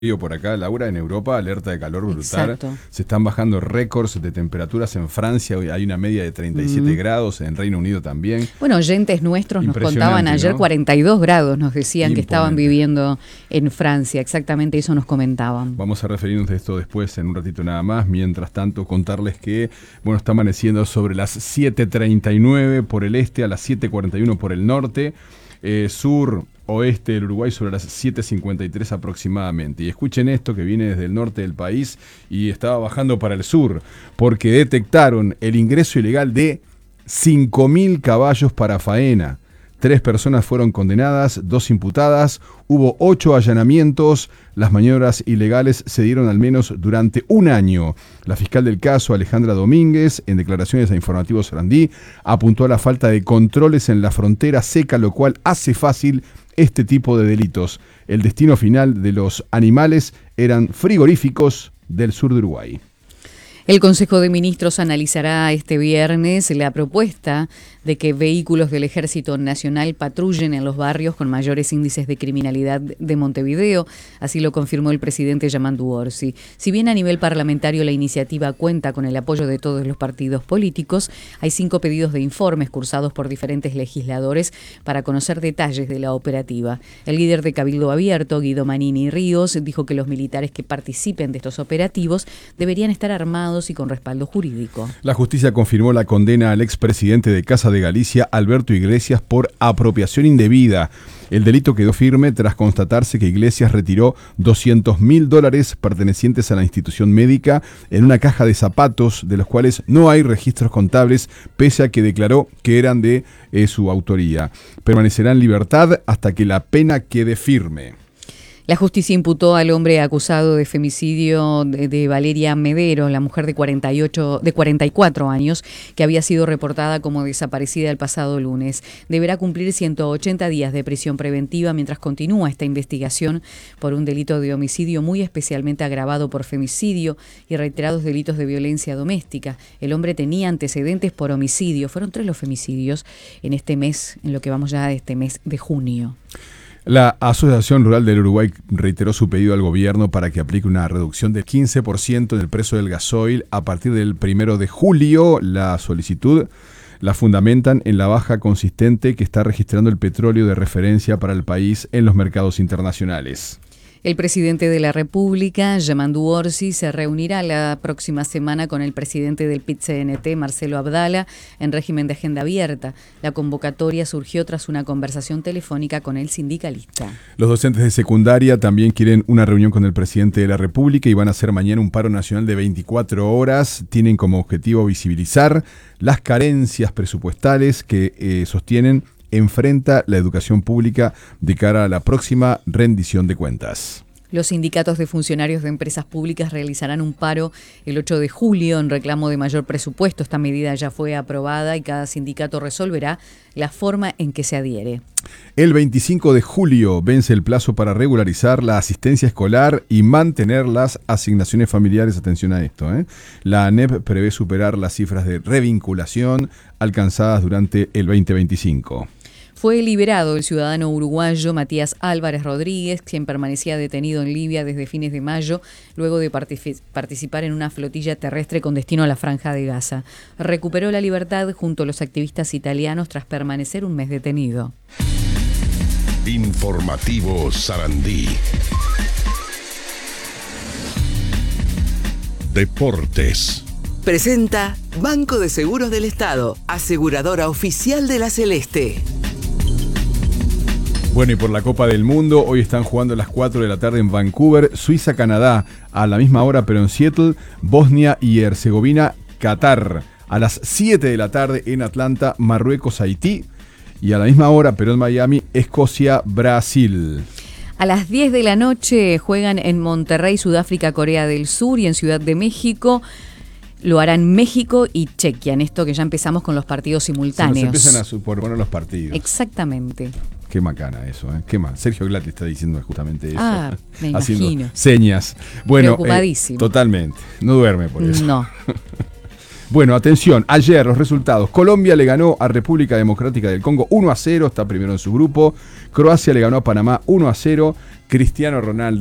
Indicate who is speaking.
Speaker 1: Por acá, Laura, en Europa, alerta de calor brutal.
Speaker 2: Exacto.
Speaker 1: Se están bajando récords de temperaturas en Francia. Hay una media de 37 grados, en Reino Unido también.
Speaker 2: Bueno, oyentes nuestros nos
Speaker 1: Impresionante,
Speaker 2: contaban ayer, ¿no? 42 grados nos decían que estaban
Speaker 1: Imponente.
Speaker 2: viviendo en Francia. Exactamente eso nos comentaban.
Speaker 1: Vamos a referirnos de esto después en un ratito nada más. Mientras tanto, contarles que está amaneciendo sobre las 7:39 por el este, a las 7:41 por el norte, sur oeste del Uruguay sobre las 7:53 aproximadamente. Y escuchen esto que viene desde el norte del país y estaba bajando para el sur, porque detectaron el ingreso ilegal de 5.000 caballos para faena. 3 personas fueron condenadas, 2 imputadas, hubo 8 allanamientos, las maniobras ilegales se dieron al menos durante un año. La fiscal del caso, Alejandra Domínguez, en declaraciones a Informativo Sarandí, apuntó a la falta de controles en la frontera seca, lo cual hace fácil este tipo de delitos. El destino final de los animales eran frigoríficos del sur de Uruguay.
Speaker 2: El Consejo de Ministros analizará este viernes la propuesta de que vehículos del Ejército Nacional patrullen en los barrios con mayores índices de criminalidad de Montevideo. Así lo confirmó el presidente Yamandu Orsi. Si bien a nivel parlamentario la iniciativa cuenta con el apoyo de todos los partidos políticos, hay 5 pedidos de informes cursados por diferentes legisladores para conocer detalles de la operativa. El líder de Cabildo Abierto, Guido Manini Ríos, dijo que los militares que participen de estos operativos deberían estar armados y con respaldo jurídico.
Speaker 1: La justicia confirmó la condena al expresidente de Casa de Galicia, Alberto Iglesias, por apropiación indebida. El delito quedó firme tras constatarse que Iglesias retiró $200.000 pertenecientes a la institución médica en una caja de zapatos, de los cuales no hay registros contables, pese a que declaró que eran de su autoría. Permanecerá en libertad hasta que la pena quede firme.
Speaker 2: La justicia imputó al hombre acusado de femicidio de Valeria Medero, la mujer de 44 años, que había sido reportada como desaparecida el pasado lunes. Deberá cumplir 180 días de prisión preventiva mientras continúa esta investigación por un delito de homicidio muy especialmente agravado por femicidio y reiterados delitos de violencia doméstica. El hombre tenía antecedentes por homicidio. Fueron 3 los femicidios en este mes, en lo que vamos ya de este mes de junio.
Speaker 1: La Asociación Rural del Uruguay reiteró su pedido al gobierno para que aplique una reducción del 15% en el precio del gasoil a partir del 1 de julio. La solicitud la fundamentan en la baja consistente que está registrando el petróleo de referencia para el país en los mercados internacionales.
Speaker 2: El presidente de la República, Yamandu Orsi, se reunirá la próxima semana con el presidente del PIT-CNT, Marcelo Abdala, en régimen de agenda abierta. La convocatoria surgió tras una conversación telefónica con el sindicalista.
Speaker 1: Los docentes de secundaria también quieren una reunión con el presidente de la República y van a hacer mañana un paro nacional de 24 horas. Tienen como objetivo visibilizar las carencias presupuestales que sostienen enfrenta la educación pública de cara a la próxima rendición de cuentas.
Speaker 2: Los sindicatos de funcionarios de empresas públicas realizarán un paro el 8 de julio en reclamo de mayor presupuesto. Esta medida ya fue aprobada y cada sindicato resolverá la forma en que se adhiere.
Speaker 1: El 25 de julio vence el plazo para regularizar la asistencia escolar y mantener las asignaciones familiares. Atención a esto, La ANEP prevé superar las cifras de revinculación alcanzadas durante el 2025.
Speaker 2: Fue liberado el ciudadano uruguayo Matías Álvarez Rodríguez, quien permanecía detenido en Libia desde fines de mayo, luego de participar en una flotilla terrestre con destino a la Franja de Gaza. Recuperó la libertad junto a los activistas italianos tras permanecer un mes detenido.
Speaker 3: Informativo Sarandí. Deportes.
Speaker 4: Presenta Banco de Seguros del Estado, aseguradora oficial de la Celeste.
Speaker 1: Bueno, y por la Copa del Mundo, hoy están jugando a las 4 de la tarde en Vancouver, Suiza-Canadá, a la misma hora pero en Seattle, Bosnia y Herzegovina, Qatar, a las 7 de la tarde en Atlanta, Marruecos-Haití, y a la misma hora pero en Miami, Escocia-Brasil.
Speaker 2: A las 10 de la noche juegan en Monterrey, Sudáfrica, Corea del Sur, y en Ciudad de México lo harán México y Chequia, en esto que ya empezamos con los partidos simultáneos.
Speaker 1: Se nos empiezan a superponer los partidos.
Speaker 2: Exactamente.
Speaker 1: Qué macana eso, Qué mal. Sergio Glatti está diciendo justamente eso.
Speaker 2: Me
Speaker 1: haciendo
Speaker 2: imagino.
Speaker 1: Señas. Bueno,
Speaker 2: preocupadísimo.
Speaker 1: Totalmente. No duerme por eso.
Speaker 2: No.
Speaker 1: Bueno, atención, ayer los resultados. Colombia le ganó a República Democrática del Congo 1-0, está primero en su grupo. Croacia le ganó a Panamá 1-0. Cristiano Ronaldo